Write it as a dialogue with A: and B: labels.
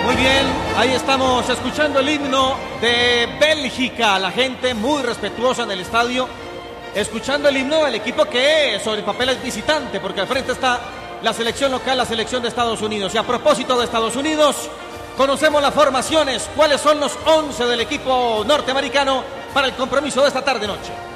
A: Muy bien, ahí estamos escuchando el himno de Bélgica. La gente muy respetuosa en el estadio, escuchando el himno del equipo que sobre el papel es visitante, porque al frente está la selección local, la selección de Estados Unidos. Y a propósito de Estados Unidos, conocemos las formaciones. ¿Cuáles son los 11 del equipo norteamericano para el compromiso de esta tarde-noche?